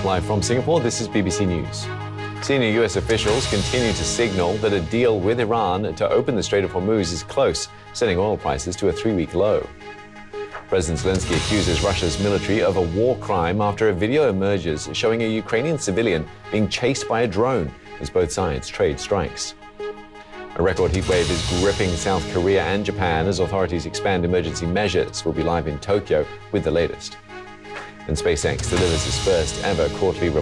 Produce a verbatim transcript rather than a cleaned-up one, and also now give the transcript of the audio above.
Live from Singapore, this is B B C News. Senior U S officials continue to signal that a deal with Iran to open the Strait of Hormuz is close, sending oil prices to a three-week low. President Zelensky accuses Russia's military of a war crime after a video emerges showing a Ukrainian civilian being chased by a drone as both sides trade strikes. A record heatwave is gripping South Korea and Japan as authorities expand emergency measures. We'll be live in Tokyo with the latest. And SpaceX delivers its first ever quarterly report.